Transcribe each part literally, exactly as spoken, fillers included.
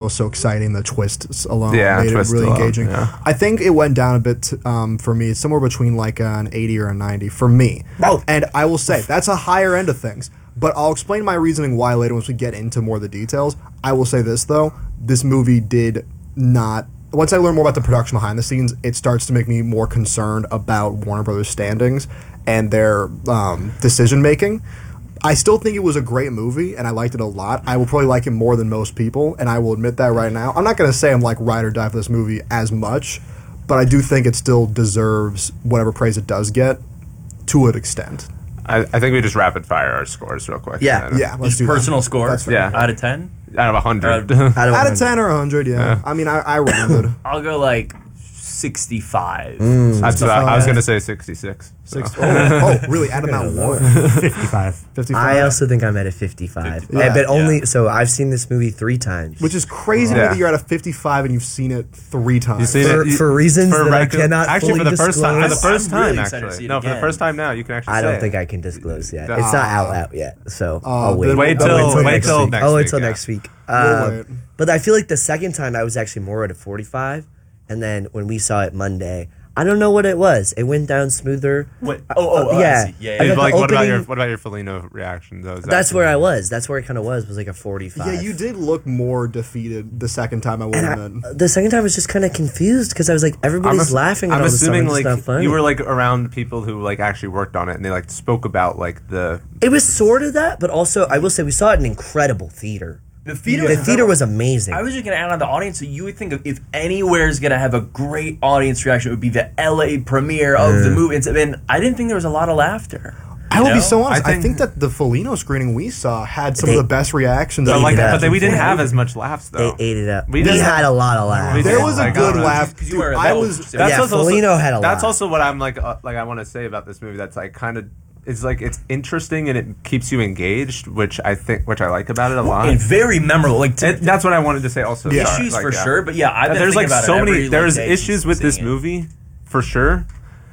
was so exciting. The twists alone yeah, made it really alone, engaging. Yeah. I think it went down a bit um, for me. It's somewhere between like an eighty or a ninety for me. Oh. And I will say that's a higher end of things. But I'll explain my reasoning why later once we get into more of the details. I will say this though: this movie did not. Once I learn more about the production behind the scenes, it starts to make me more concerned about Warner Brothers' standings and their um, decision making. I still think it was a great movie, and I liked it a lot. I will probably like it more than most people, and I will admit that right now. I'm not going to say I'm like ride or die for this movie as much, but I do think it still deserves whatever praise it does get to an extent. I, I think we just rapid fire our scores real quick. Yeah. And then- Yeah, let's Just do personal that. score. That's fair. Yeah. Out of ten. Out of a hundred. Uh, Out of, Out of ten or one hundred, yeah. Yeah. I mean, I, I rounded. I'll go like sixty-five. That's what I, I was going to say sixty-six. So. Six, oh, oh, really? Add them out lower. fifty-five. fifty-five. I also think I'm at a fifty-five. Yeah. Uh, but only Yeah. so I've seen this movie three times. Which is crazy to me Yeah. that you're at a fifty-five and you've seen it three times. You've seen For- it you- for reasons that I regu- cannot actually fully for the first time. For the disclose. first I'm time, really excited to actually. see it No, for the again. first time now, you can actually. I say don't it. think I can disclose yet. Uh, It's not out out yet, so Uh, I'll wait. then Wait we'll- till we'll wait next till week. next oh, week. until yeah. next week. Uh, wait. but I feel like the second time I was actually more at a forty-five, and then when we saw it Monday, I don't know what it was. It went down smoother. What? Oh, oh, oh, I yeah. see. Yeah, I yeah. got Like, the what about opening- your what about your Felino reaction though? Is that- That's where I was. That's where it kind of was. Was like a forty-five. Yeah, you did look more defeated the second time I went And in. I, the second time I was just kind of confused because I was like, everybody's ass- laughing at I'm all this stuff. assuming It's like not funny. you were like around people who like actually worked on it and they like spoke about like the. It was sort of that, but also I will say we saw it in an incredible theater. The theater, The theater was amazing. I was just gonna add on the audience. So you would think of if anywhere is gonna have a great audience reaction, it would be the L A premiere of the movie. It's, I mean, I didn't think there was a lot of laughter. I will You be know? so honest. I I think- think, that the Felino screening we saw had some They- of the best reactions. But I've like, it up. but they, we didn't Yeah. have as much laughs they though. ate it up. We We, didn't- had a lot of laughs. We There did. was a Like, good I don't know. laugh. 'Cause you Dude, were I adult. was. That's Yeah, what's also- Felino had a That's lot. also what I'm like. Uh, like I want to say about this movie. That's like kind of. It's like it's interesting and it keeps you engaged, which I think, which I like about it a lot. And very memorable. Like to, It, that's what I wanted to say. Also, Yeah. Sorry, issues like, for yeah. sure. But yeah, I've been there's thinking like about so it many. every, like, There's day issues since with this seeing it. movie, for sure.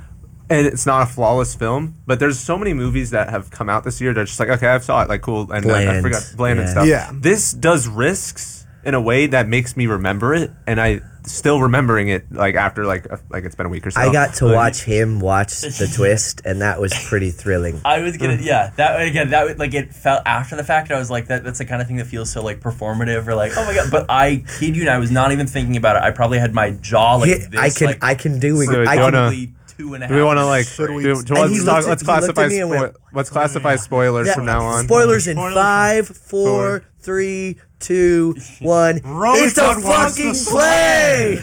And it's not a flawless film, but there's so many movies that have come out this year that are just like, okay, I saw it, like cool, and then I Bland. forgot bland and Yeah. stuff. Yeah. This does risks in a way that makes me remember it, and I still remembering it like after like a, like it's been a week or so. I got to Like, watch him watch the twist, and that was pretty thrilling. I was gonna, yeah. That again, that would- like it felt after the fact. I was like, that. That's the kind of thing that feels so like performative or like, oh my god. But I kid you not, I was not even thinking about it. I probably had my jaw like Yeah, this. I can like, I can do it. So I do you can, wanna- probably two and a half. Do we want to like? Should we- do, do, And let's he talk, looked at- let's he looked at classify. me and Spo- went, let's classify spoilers Yeah, from now on. Spoilers in Spoilers. five, four, Four. three, two, one. It's a Rosen wants fucking to play.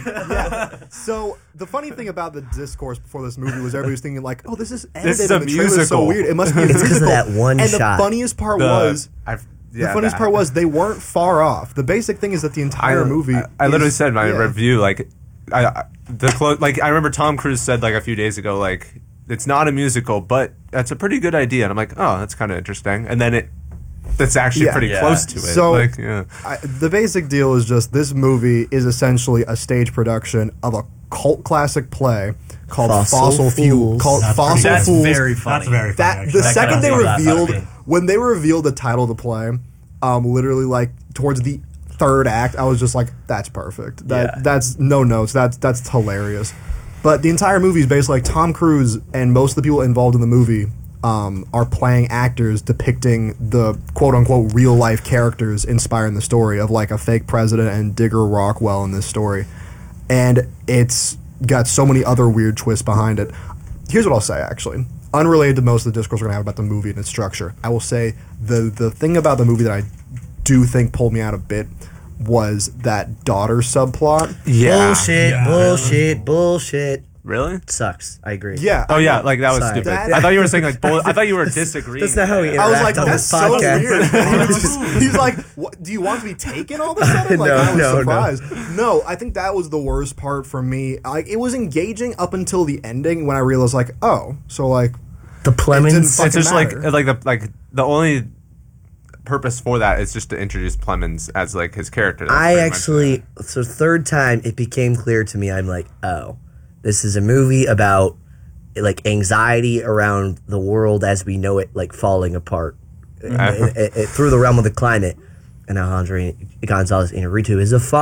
So the funny thing about the discourse before this movie was everybody was thinking like, "Oh, this is edited. This is a and the trailer is so musical. weird. It must be a It's 'cause of musical." that one and shot. the funniest part The- was I've- the yeah, funniest that- part was they weren't far off. The basic thing is that the entire I, movie. I, I literally is- said in my yeah. review like, I, I the clo- like I remember Tom Cruise said like a few days ago like it's not a musical, but that's a pretty good idea, and I'm like, oh, that's kind of interesting, and then it that's actually Yeah. pretty Yeah. close to it. So like, yeah. I, the basic deal is just this movie is essentially a stage production of a cult classic play called Fossil Fossil, Fuel. Fools. Called That's Fossil pretty- That's Fools. very funny. That's very funny. That actually. the That second kinda they laugh out of revealed me. when they revealed the title of the play, um, literally like towards the third act, I was just like, "That's perfect. That Yeah. that's no notes. That's that's hilarious." But the entire movie is basically like Tom Cruise and most of the people involved in the movie um, are playing actors depicting the quote unquote real life characters inspiring the story of like a fake president and Digger Rockwell in this story, and it's got so many other weird twists behind it. Here's what I'll say, actually. Unrelated to most of the discourse we're going to have about the movie and its structure, I will say the the thing about the movie that I do think pulled me out a bit was that daughter subplot. Yeah. Bullshit, Yeah. bullshit, bullshit. Really? Sucks. I agree. Yeah. Oh yeah, like that was Sorry. stupid. That- I thought you were saying like bull- I thought you were disagreeing. That's not how we I was interact like, on that's this so podcast. weird. He's just- He's like, what, do you want to be taken all of a sudden? Like, No, I was no, no. surprised. No. I think that was the worst part for me. Like, it was engaging up until the ending when I realized, like, oh, so like, The It didn't Plemons. fuck- It's just matter. like like the like the only purpose for that is just to introduce Plemons as like his character. That's I pretty much actually, it. so third time it became clear to me. I'm like, oh, this is a movie about like anxiety around the world as we know it, like falling apart uh, uh, uh, through the realm of the climate. And Alejandro Gonzalez Inarritu is a father.